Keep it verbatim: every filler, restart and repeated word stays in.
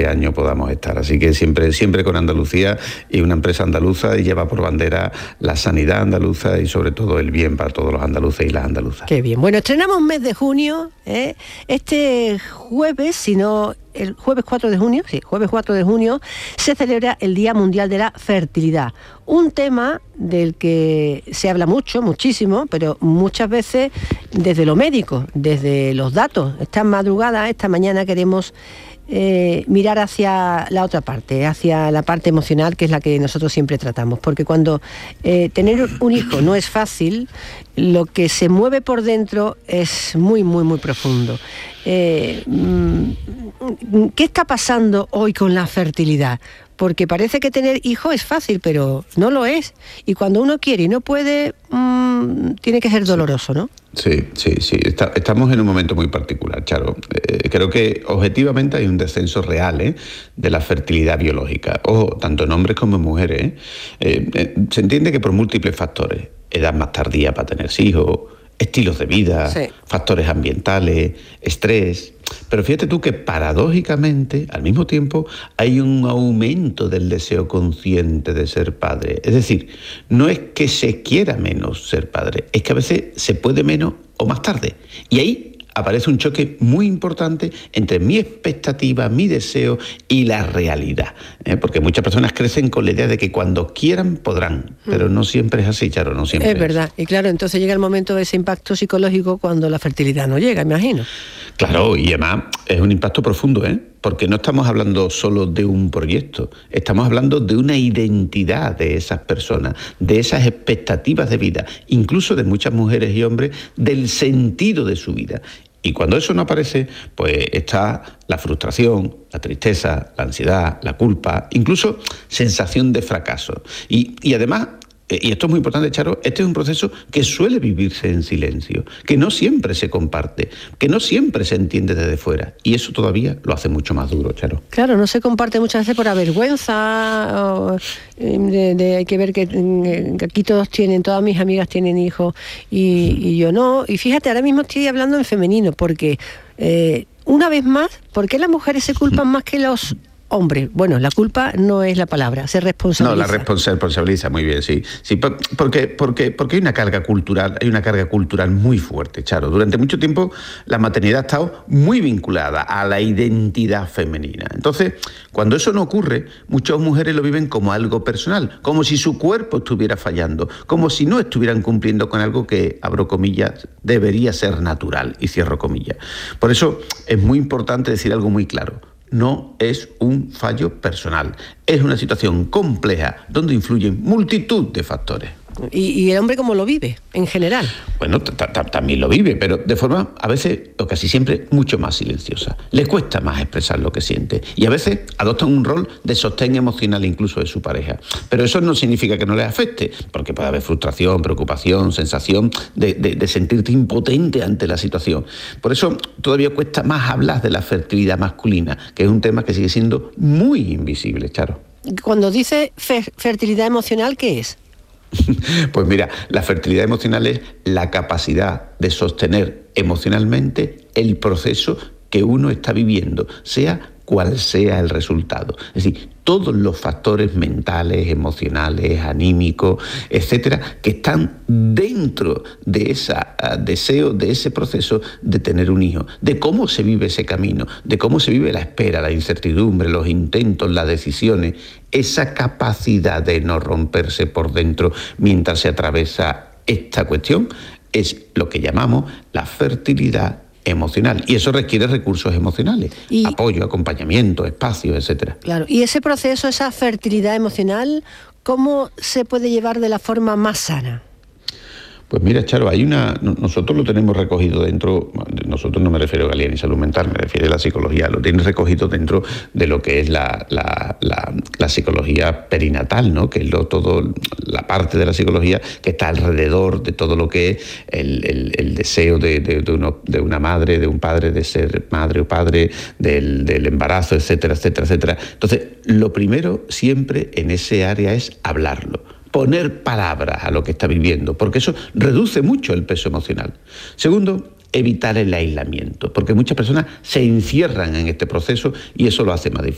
este año podamos estar. Así que siempre, siempre con Andalucía y una empresa andaluza y lleva por bandera la sanidad andaluza y sobre todo el bien para todos los andaluces y las andaluzas. Qué bien. Bueno, estrenamos mes de junio, ¿eh? Este jueves, si no... el jueves cuatro de junio, sí, jueves cuatro de junio, se celebra el Día Mundial de la Fertilidad. Un tema del que se habla mucho, muchísimo, pero muchas veces desde lo médico, desde los datos. Esta madrugada, esta mañana queremos eh, mirar hacia la otra parte, hacia la parte emocional, que es la que nosotros siempre tratamos. Porque cuando eh, tener un hijo no es fácil, lo que se mueve por dentro es muy, muy, muy profundo. Eh, ¿Qué está pasando hoy con la fertilidad? Porque parece que tener hijos es fácil, pero no lo es. Y cuando uno quiere y no puede, mmm, tiene que ser doloroso, ¿no? Sí, sí, sí. Está, estamos en un momento muy particular, Charo. Eh, creo que objetivamente hay un descenso real ¿eh? de la fertilidad biológica. Ojo, tanto en hombres como en mujeres. ¿eh? Eh, eh, se entiende que por múltiples factores. Edad más tardía para tener hijos, estilos de vida, sí. factores ambientales, estrés. Pero fíjate tú que paradójicamente, al mismo tiempo, hay un aumento del deseo consciente de ser padre. Es decir, no es que se quiera menos ser padre, es que a veces se puede menos o más tarde. Y ahí aparece un choque muy importante entre mi expectativa, mi deseo y la realidad. ¿eh? Porque muchas personas crecen con la idea de que cuando quieran podrán, pero no siempre es así, Charo, no siempre es verdad. Es. Y claro, entonces llega el momento de ese impacto psicológico cuando la fertilidad no llega, me imagino. Claro, y además es un impacto profundo, ¿eh? Porque no estamos hablando solo de un proyecto, estamos hablando de una identidad de esas personas, de esas expectativas de vida, incluso de muchas mujeres y hombres, del sentido de su vida. Y cuando eso no aparece, pues está la frustración, la tristeza, la ansiedad, la culpa, incluso sensación de fracaso. Y, y además... Y esto es muy importante, Charo, este es un proceso que suele vivirse en silencio, que no siempre se comparte, que no siempre se entiende desde fuera. Y eso todavía lo hace mucho más duro, Charo. Claro, no se comparte muchas veces por avergüenza, o, de, de, hay que ver que, que aquí todos tienen, todas mis amigas tienen hijos y, y yo no. Y fíjate, ahora mismo estoy hablando en femenino, porque eh, una vez más, ¿por qué las mujeres se culpan más que los hombre? Bueno, la culpa no es la palabra, se responsabiliza. No, la responsabiliza, muy bien, sí. sí porque, porque, porque hay una carga cultural, hay una carga cultural muy fuerte, Charo. Durante mucho tiempo la maternidad ha estado muy vinculada a la identidad femenina. Entonces, cuando eso no ocurre, muchas mujeres lo viven como algo personal, como si su cuerpo estuviera fallando, como si no estuvieran cumpliendo con algo que, abro comillas, debería ser natural, y cierro comillas. Por eso es muy importante decir algo muy claro. No es un fallo personal, es una situación compleja donde influyen multitud de factores. ¿Y, y el hombre cómo lo vive, en general? Bueno, también lo vive, pero de forma, a veces, o casi siempre, mucho más silenciosa. Le cuesta más expresar lo que siente. Y a veces adoptan un rol de sostén emocional incluso de su pareja. Pero eso no significa que no les afecte, porque puede haber frustración, preocupación, sensación de, de, de sentirte impotente ante la situación. Por eso todavía cuesta más hablar de la fertilidad masculina, que es un tema que sigue siendo muy invisible, Charo. Cuando dice fer- fertilidad emocional, ¿qué es? Pues mira, la fertilidad emocional es la capacidad de sostener emocionalmente el proceso que uno está viviendo, sea cual sea el resultado. Es decir, todos los factores mentales, emocionales, anímicos, etcétera, que están dentro de ese uh, deseo, de ese proceso de tener un hijo, de cómo se vive ese camino, de cómo se vive la espera, la incertidumbre, los intentos, las decisiones, esa capacidad de no romperse por dentro mientras se atraviesa esta cuestión es lo que llamamos la fertilidad emocional, y eso requiere recursos emocionales, y, apoyo, acompañamiento, espacio, etcétera. Claro, y ese proceso, esa fertilidad emocional, ¿cómo se puede llevar de la forma más sana? Pues mira, Charo, hay una, nosotros lo tenemos recogido dentro, nosotros no me refiero a Galea ni salud mental, me refiero a la psicología, lo tienen recogido dentro de lo que es la, la, la, la psicología perinatal, ¿no? Que es lo, todo, la parte de la psicología que está alrededor de todo lo que es el, el, el deseo de, de, de, uno, de una madre, de un padre, de ser madre o padre, del, del embarazo, etcétera, etcétera, etcétera. Entonces, lo primero siempre en ese área es hablarlo, poner palabras a lo que está viviendo, porque eso reduce mucho el peso emocional. Segundo, evitar el aislamiento, porque muchas personas se encierran en este proceso y eso lo hace más difícil.